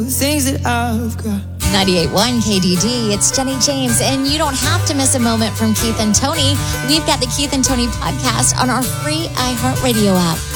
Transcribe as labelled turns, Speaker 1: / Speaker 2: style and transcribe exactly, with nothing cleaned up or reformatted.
Speaker 1: things that I've got.
Speaker 2: ninety-eight point one K D D, it's Jenny James, and you don't have to miss a moment from Keith and Tony. We've got the Keith and Tony podcast on our free iHeartRadio app.